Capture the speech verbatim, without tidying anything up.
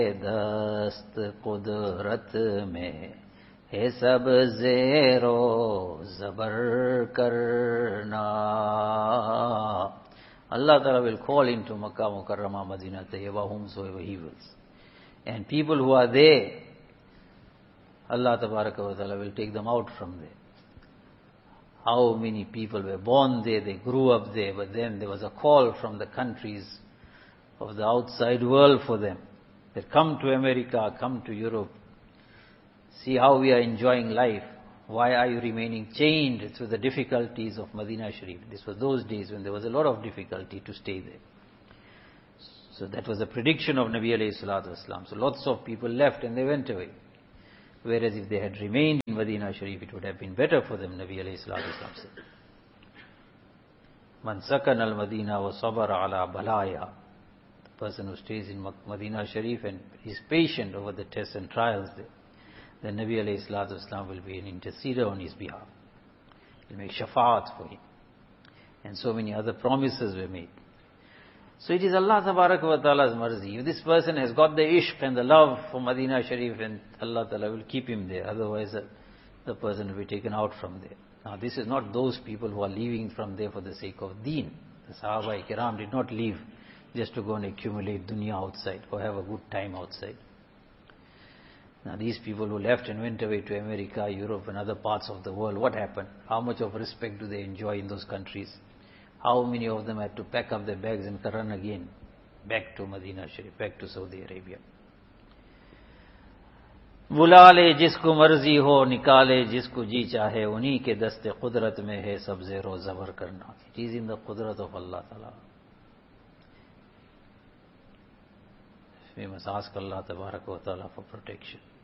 दस्त कुदरत में है सब ज़ेरो ज़बर करना. Allah Ta'ala will call into Makkah Mukarramah, Madinah Tayyibah, whomsoever He wills. And people who are there, Allah Ta'ala will take them out from there. How many people were born there, they grew up there, but then there was a call from the countries of the outside world for them, that come to America, come to Europe, see how we are enjoying life. Why are you remaining chained through the difficulties of Madinah Sharif? This was those days when there was a lot of difficulty to stay there. So that was a prediction of Nabi alayhi salatu wasalam. So lots of people left and they went away. Whereas if they had remained in Madinah Sharif, it would have been better for them, Nabi alayhi salatu wasalam said. Man sakan al-Madinah wa sabara ala balaya. The person who stays in Madinah Sharif and is patient over the tests and trials there, then Nabi alayhi salatu wasalam will be an interceder on his behalf. He'll make shafaat for him. And so many other promises were made. So it is Allah Tabaraka wa Ta'ala's marzi. If this person has got the ishq and the love for Madinah Sharif, and Allah Ta'ala will keep him there. Otherwise the, the person will be taken out from there. Now this is not those people who are leaving from there for the sake of deen. The Sahaba Kiram did not leave just to go and accumulate dunya outside or have a good time outside. Now these people who left and went away to America, Europe and other parts of the world, what happened? How much of respect do they enjoy in those countries? How many of them had to pack up their bags and run again back to Madinah Sharif, back to Saudi Arabia? बुला ले जिसको मर्जी हो, निकाले जिसको जी चाहे, उन्हीं के दस्ते कुदरत में है सब ज़ेरो ज़बर करना. It is in the qudrat of Allah Ta'ala. We must ask Allah Tabaraka wa Ta'ala for protection.